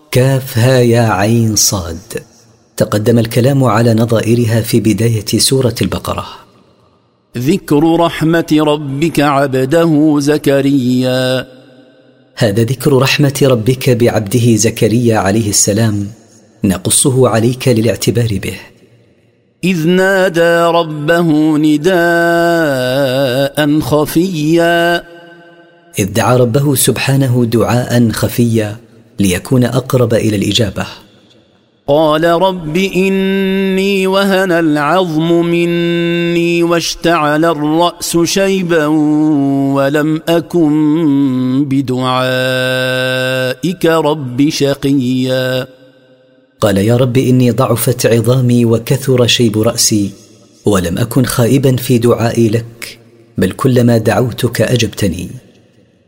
كاف ها يا عين صاد. تقدم الكلام على نظائرها في بداية سورة البقرة. ذكر رحمة ربك عبده زكريا. هذا ذكر رحمة ربك بعبده زكريا عليه السلام، نقصه عليك للاعتبار به. إذ نادى ربه نداء خفيا. إذ دعا ربه سبحانه دعاء خفيا ليكون أقرب إلى الإجابة. قال رب إني وهن العظم مني واشتعل الرأس شيبا ولم أكن بدعائك رب شقيا. قال يا رب إني ضعفت عظامي وكثر شيب رأسي ولم أكن خائبا في دعائي لك، بل كلما دعوتك أجبتني.